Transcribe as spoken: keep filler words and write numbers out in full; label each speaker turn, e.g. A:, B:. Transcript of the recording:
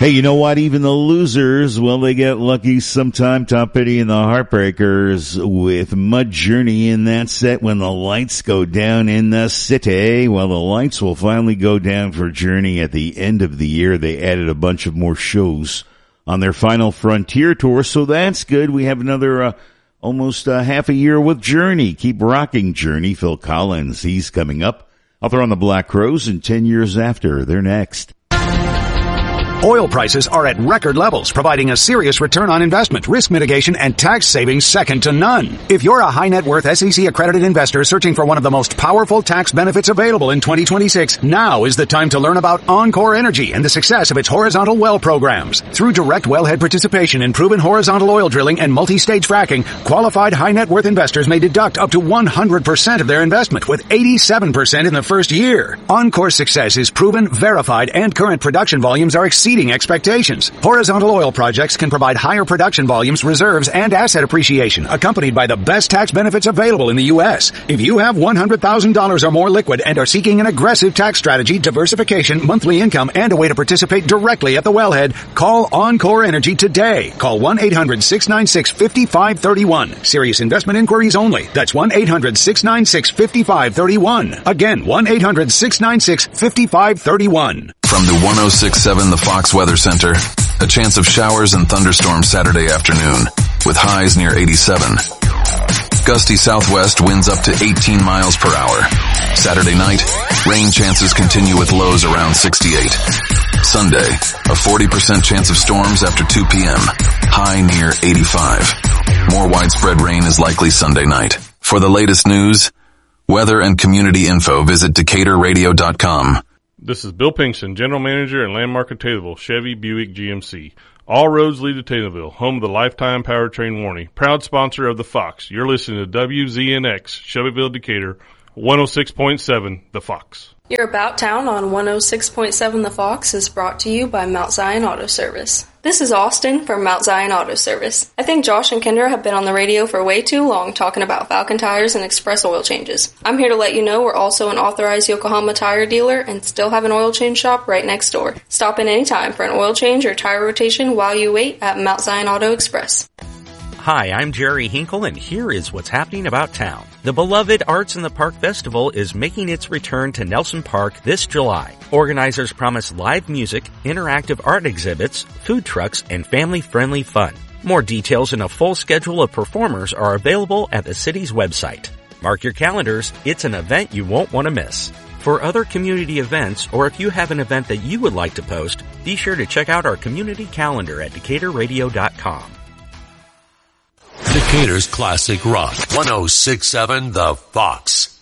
A: Hey, you know what? Even the losers, well, they get lucky sometime. Tom Petty and the Heartbreakers with Mud Journey in that set when the lights go down in the city. Well, the lights will finally go down for Journey at the end of the year. They added a bunch of more shows on their final Frontier tour, so that's good. We have another uh, almost uh, half a year with Journey. Keep rocking, Journey. Phil Collins, he's coming up. I'll throw on the Black Crowes, and ten years after, they're next.
B: Oil prices are at record levels, providing a serious return on investment, risk mitigation, and tax savings second to none. If you're a high net worth S E C accredited investor searching for one of the most powerful tax benefits available in twenty twenty-six, now is the time to learn about Encore Energy and the success of its horizontal well programs. Through direct wellhead participation in proven horizontal oil drilling and multi-stage fracking, qualified high net worth investors may deduct up to one hundred percent of their investment, with eighty-seven percent in the first year. Encore's success is proven, verified, and current production volumes are exceeding expectations. Horizontal oil projects can provide higher production volumes, reserves, and asset appreciation, accompanied by the best tax benefits available in the U S. If you have one hundred thousand dollars or more liquid and are seeking an aggressive tax strategy, diversification, monthly income, and a way to participate directly at the wellhead, call Encore Energy today. Call one eight hundred six nine six five five three one. Serious investment inquiries only. That's one eight hundred six nine six five five three one. Again, one eight hundred six nine six five five three one.
C: From the one oh six point seven The Fox Weather Center, a chance of showers and thunderstorms Saturday afternoon, with highs near eighty-seven. Gusty southwest winds up to eighteen miles per hour. Saturday night, rain chances continue with lows around sixty-eight. Sunday, a forty percent chance of storms after two p.m., high near eighty-five. More widespread rain is likely Sunday night. For the latest news, weather, and community info, visit Decatur Radio dot com.
D: This is Bill Pinkston, General Manager and Landmark of Taylorville, Chevy Buick G M C. All roads lead to Taylorville, home of the Lifetime Powertrain Warranty. Proud sponsor of The Fox. You're listening to W Z N X, Shelbyville, Decatur, one oh six point seven, The Fox.
E: Your About Town on one oh six point seven The Fox is brought to you by Mount Zion Auto Service. This is Austin from Mount Zion Auto Service. I think Josh and Kendra have been on the radio for way too long talking about Falcon tires and express oil changes. I'm here to let you know we're also an authorized Yokohama tire dealer and still have an oil change shop right next door. Stop in anytime for an oil change or tire rotation while you wait at Mount Zion Auto Express.
F: Hi, I'm Jerry Hinkle, and here is what's happening about town. The beloved Arts in the Park Festival is making its return to Nelson Park this July. Organizers promise live music, interactive art exhibits, food trucks, and family-friendly fun. More details and a full schedule of performers are available at the city's website. Mark your calendars, it's an event you won't want to miss. For other community events, or if you have an event that you would like to post, be sure to check out our community calendar at Decatur Radio dot com.
G: Decatur's classic rock, one oh six point seven The Fox.